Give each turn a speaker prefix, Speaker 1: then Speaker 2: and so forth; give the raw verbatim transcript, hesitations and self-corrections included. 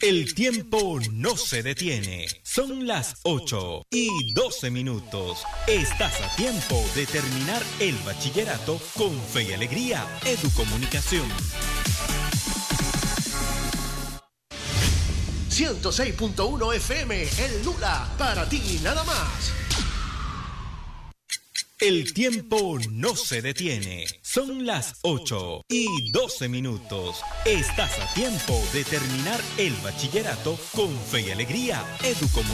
Speaker 1: El tiempo no se detiene. Son las ocho y doce minutos. Estás a tiempo de terminar el bachillerato con Fe y Alegría Educomunicación.
Speaker 2: ciento seis punto uno F M, el Lula, para ti nada más.
Speaker 1: El tiempo no se detiene. Son las ocho y doce minutos. Estás a tiempo de terminar el bachillerato con Fe y Alegría Educomunicación.